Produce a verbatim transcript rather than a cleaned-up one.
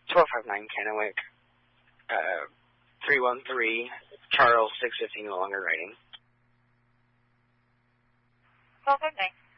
twelve fifty-nine Kennewick. Uh, three one three Charles, six fifteen, no longer writing. twelve fifty-nine.